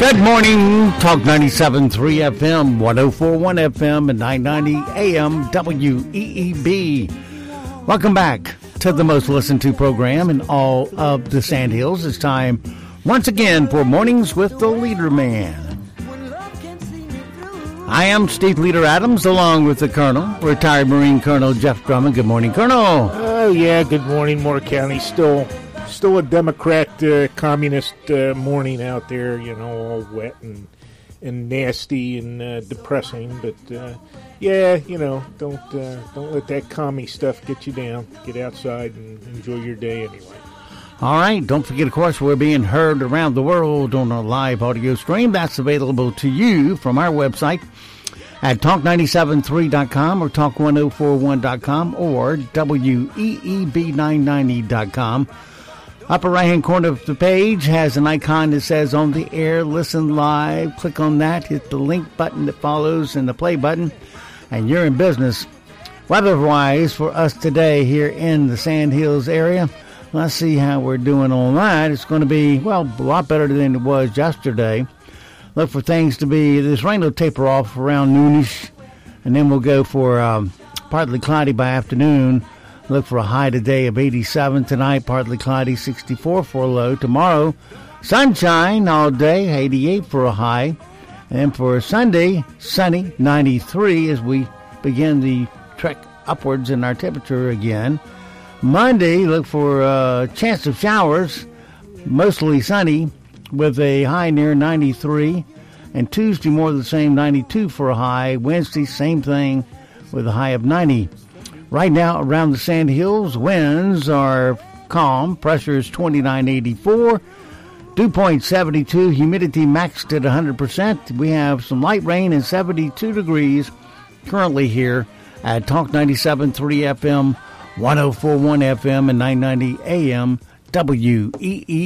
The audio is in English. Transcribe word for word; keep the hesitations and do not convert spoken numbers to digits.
Good morning, Talk ninety-seven point three F M, ten forty-one F M, and nine ninety A M W E E B. Welcome back to the most listened to program in all of the Sandhills. It's time once again for Mornings with the Leader Man. I am Steve Leader Adams, along with the Colonel, retired Marine Colonel Jeff Drummond. Good morning, Colonel. Oh, yeah, good morning, Moore County. Still still a Democrat uh, communist uh, morning out there, you know, all wet and and nasty and uh, depressing. But, uh, yeah, you know, don't, uh, don't let that commie stuff get you down. Get outside and enjoy your day anyway. All right. Don't forget, of course, we're being heard around the world on a live audio stream. That's available to you from our website at talk nine seven three dot com or talk ten forty-one dot com or W E E B nine ninety dot com. Upper right-hand corner of the page has an icon that says On the Air, Listen Live. Click on that, hit the link button that follows and the play button, and you're in business. Weather-wise for us today here in the Sandhills area, let's see how we're doing on that. It's going to be, well, a lot better than it was yesterday. Look for things to be, this rain will taper off around noonish, and then we'll go for um, partly cloudy by afternoon. Look for a high today of eighty-seven. Tonight, partly cloudy, sixty-four for a low. Tomorrow, sunshine all day, eighty-eight for a high. And for Sunday, sunny, ninety-three as we begin the trek upwards in our temperature again. Monday, look for a chance of showers, mostly sunny, with a high near ninety-three. And Tuesday, more of the same, ninety-two for a high. Wednesday, same thing, with a high of ninety. Right now, around the Sandhills, winds are calm. Pressure is twenty-nine eighty-four. Dew point seventy-two. Humidity maxed at one hundred percent. We have some light rain and seventy-two degrees currently here at Talk ninety-seven point three F M, ten forty-one F M, and nine ninety A M W E E B.